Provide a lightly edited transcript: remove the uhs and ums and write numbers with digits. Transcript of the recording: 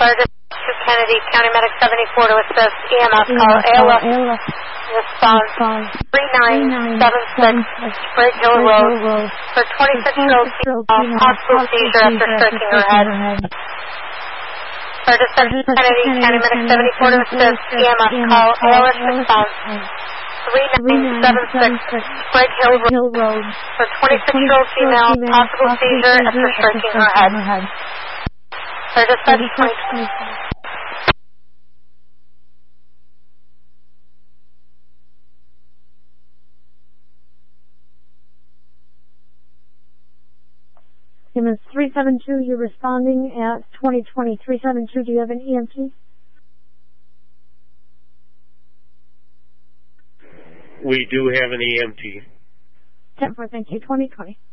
Sergeant Kennedy, County Medic 74 to assist. EMS call ALS. Response 3976 Sprig Hill Road for 26-year-old female, possible seizure after striking her head. Sergeant Kennedy, County Medic 74 to assist. EMS call ALS. Response 3976 Sprig Hill Road for 26-year-old female, possible seizure after striking her head. Sergeant 20. Simmons 372, you're responding at 2020. 372, do you have an EMT? We do have an EMT. 10-4, thank you. 2020.